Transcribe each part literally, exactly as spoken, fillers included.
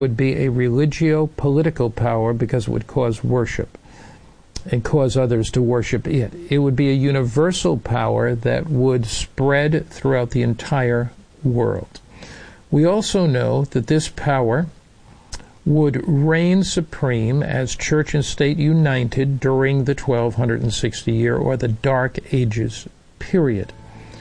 would be a religio-political power because it would cause worship and cause others to worship it. It would be a universal power that would spread throughout the entire world. We also know that this power would reign supreme as church and state united during the twelve sixty year or the Dark Ages period.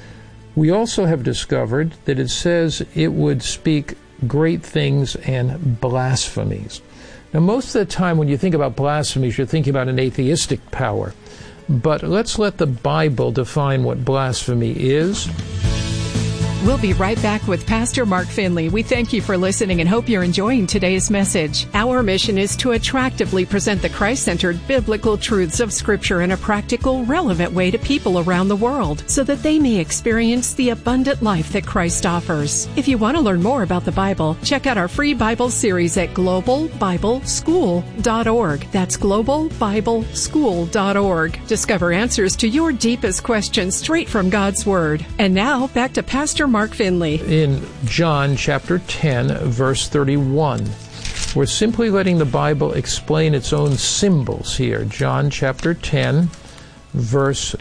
We also have discovered that it says it would speak great things and blasphemies. Now, most of the time when you think about blasphemies, you're thinking about an atheistic power. But let's let the Bible define what blasphemy is. We'll be right back with Pastor Mark Finley. We thank you for listening and hope you're enjoying today's message. Our mission is to attractively present the Christ-centered biblical truths of Scripture in a practical, relevant way to people around the world so that they may experience the abundant life that Christ offers. If you want to learn more about the Bible, check out our free Bible series at global bible school dot org. That's global bible school dot org. Discover answers to your deepest questions straight from God's Word. And now, back to Pastor Mark Finley. In John chapter ten, verse thirty-one, we're simply letting the Bible explain its own symbols here. John chapter ten, verse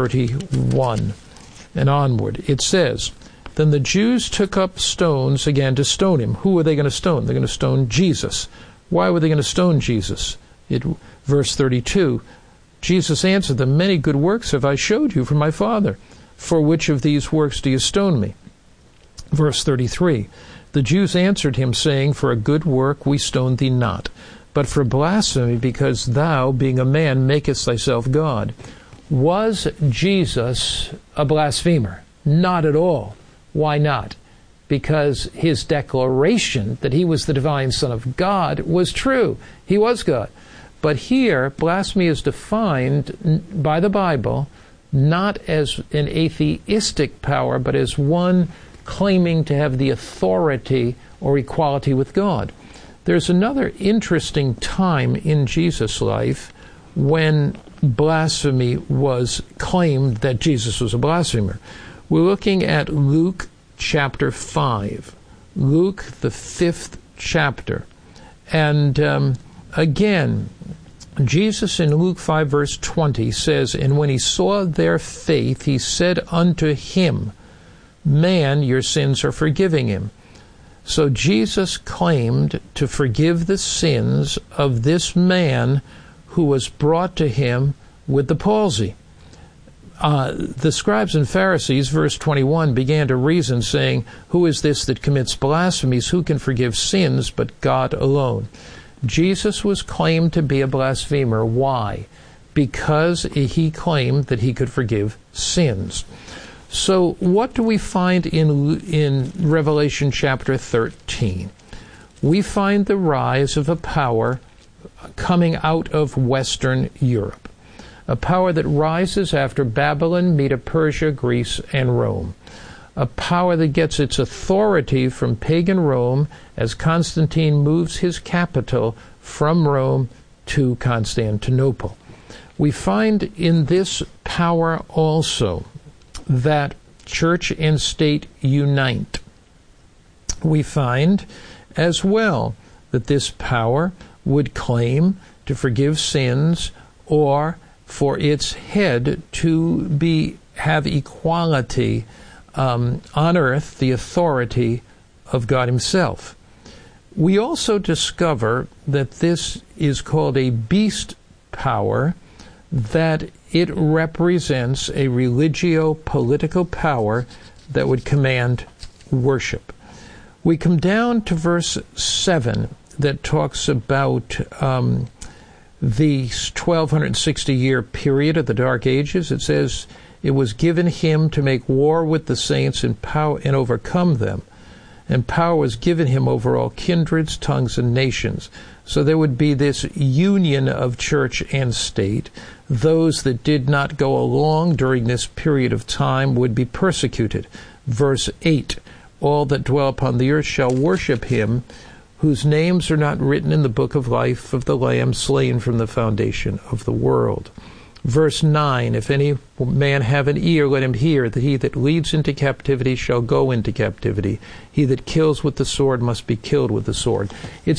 thirty-one and onward. It says, "Then the Jews took up stones again to stone him." Who were they going to stone? They're going to stone Jesus. Why were they going to stone Jesus? It, verse thirty-two, Jesus answered them, "Many good works have I showed you from my Father. For which of these works do you stone me?" Verse thirty-three, "The Jews answered him, saying, For a good work we stone thee not, but for blasphemy, because thou, being a man, makest thyself God." Was Jesus a blasphemer? Not at all. Why not? Because his declaration that he was the divine Son of God was true. He was God. But here, blasphemy is defined by the Bible not as an atheistic power, but as one claiming to have the authority or equality with God. There's another interesting time in Jesus' life when blasphemy was claimed that Jesus was a blasphemer. We're looking at Luke chapter five. Luke, the fifth chapter. And um, again, Jesus in Luke five, verse twenty says, "And when he saw their faith, he said unto him, Man, your sins are forgiven him." So Jesus claimed to forgive the sins of this man who was brought to him with the palsy. Uh, the scribes and Pharisees, verse twenty-one, began to reason, saying, "Who is this that commits blasphemies? Who can forgive sins but God alone?" Jesus was claimed to be a blasphemer. Why? Because he claimed that he could forgive sins. So what do we find in in Revelation chapter thirteen? We find the rise of a power coming out of Western Europe, a power that rises after Babylon, Medo-Persia, Greece, and Rome. A power that gets its authority from pagan Rome as Constantine moves his capital from Rome to Constantinople. We find in this power also that church and state unite. We find as well that this power would claim to forgive sins or for its head to be have equality Um, on earth, the authority of God himself. We also discover that this is called a beast power, that it represents a religio-political power that would command worship. We come down to verse seven that talks about um, the twelve sixty year period of the Dark Ages. It says, "It was given him to make war with the saints and power and overcome them. And power was given him over all kindreds, tongues, and nations." So there would be this union of church and state. Those that did not go along during this period of time would be persecuted. Verse eight, "All that dwell upon the earth shall worship him, whose names are not written in the book of life of the Lamb slain from the foundation of the world." Verse nine, if any man have an ear, let him hear, that he that leads into captivity shall go into captivity. He that kills with the sword must be killed with the sword. It's